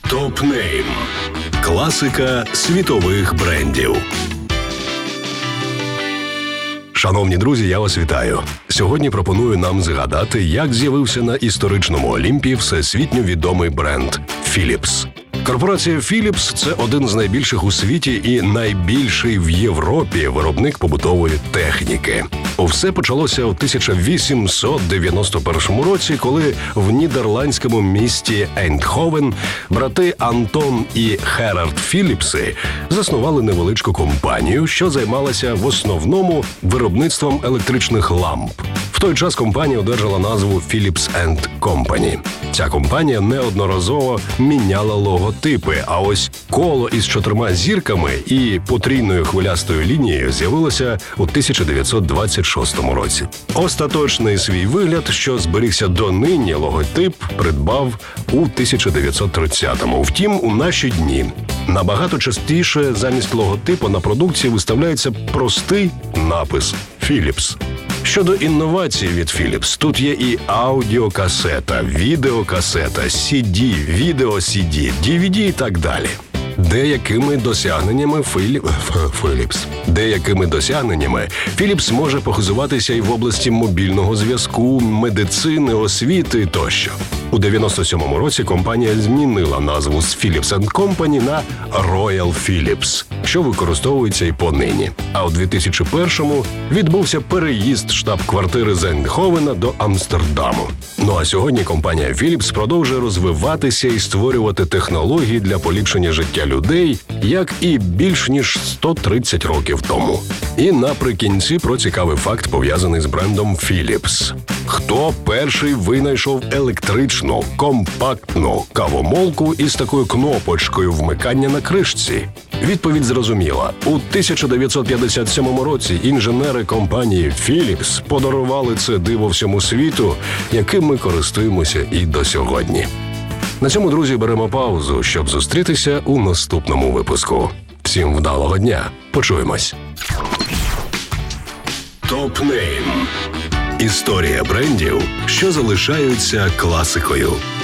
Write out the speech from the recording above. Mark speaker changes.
Speaker 1: Топ-нейм. Класика світових брендів. Шановні друзі, я вас вітаю. Сьогодні пропоную нам згадати, як з'явився на історичному Олімпі всесвітньо відомий бренд Philips. Корпорація Philips – це один з найбільших у світі і найбільший в Європі виробник побутової техніки. Все почалося у 1891 році, коли в нідерландському місті Ейндховен брати Антон і Герард Філіпси заснували невеличку компанію, що займалася в основному виробництвом електричних ламп. В той час компанія одержала назву Philips & Company. Ця компанія неодноразово міняла логотипи, а ось коло із 4 зірками і потрійною хвилястою лінією з'явилося у 1926 році. Остаточний свій вигляд, що зберігся донині, логотип придбав у 1930-му. Втім, у наші дні набагато частіше замість логотипу на продукції виставляється простий напис «Philips». Щодо інновацій від Philips, тут є і аудіокасета, відеокасета, CD, відео-CD, DVD і так далі. Деякими досягненнями Philips може похизуватися і в області мобільного зв'язку, медицини, освіти тощо. У 97-му році компанія змінила назву з Philips & Company на Royal Philips, що використовується і понині. А у 2001-му відбувся переїзд штаб-квартири з Ейндховена до Амстердаму. Ну а сьогодні компанія Philips продовжує розвиватися і створювати технології для поліпшення життя людей, як і більш ніж 130 років тому. І наприкінці про цікавий факт, пов'язаний з брендом Philips. Хто перший винайшов електричну, компактну кавомолку із такою кнопочкою вмикання на кришці? Відповідь зрозуміла. У 1957 році інженери компанії Philips подарували це диво всьому світу, яким ми користуємося і до сьогодні. На цьому, друзі, беремо паузу, щоб зустрітися у наступному випуску. Всім вдалого дня. Почуємось. Топ-нейм. Історія брендів, що залишаються класикою.